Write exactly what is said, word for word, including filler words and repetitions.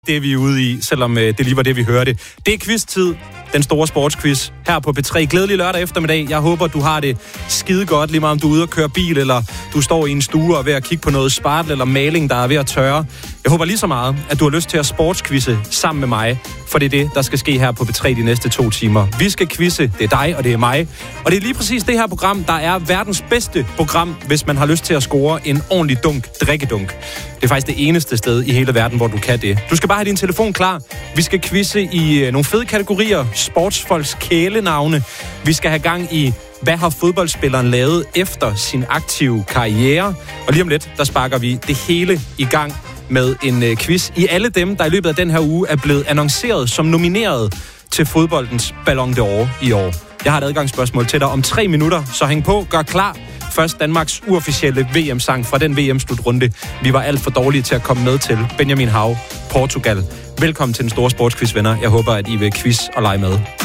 Det vi er ude i, selvom øh, det lige var det, vi hørte. Det er quiz-tid, den store sportsquiz her på P tre. Glædelig lørdag eftermiddag. Jeg håber, du har det skide godt, lige meget om du er ude og køre bil, eller du står i en stue og er ved at kigge på noget spartel eller maling, der er ved at tørre. Jeg håber lige så meget, at du har lyst til at sportsquizze sammen med mig, for det er det, der skal ske her på P tre de næste to timer. Vi skal quizze, det er dig, og det er mig. Og det er lige præcis det her program, der er verdens bedste program, hvis man har lyst til at score en ordentlig dunk, drikkedunk. Det er faktisk det eneste sted i hele verden, hvor du kan det. Du skal bare have din telefon klar. Vi skal quizze i nogle fede kategorier. Sportsfolks kælenavne. Vi skal have gang i, hvad har fodboldspilleren lavet efter sin aktive karriere? Og lige om lidt, der sparker vi det hele i gang med en uh, quiz i alle dem, der i løbet af den her uge er blevet annonceret som nomineret til fodboldens Ballon d'Or i år. Jeg har et adgangsspørgsmål til dig om tre minutter, så hæng på, gør klar. Først Danmarks uofficielle V M-sang fra den V M-slutrunde. Vi var alt for dårlige til at komme med til. Benjamin Hav, Portugal. Velkommen til den store sportsquiz, venner. Jeg håber, at I vil quiz og lege med.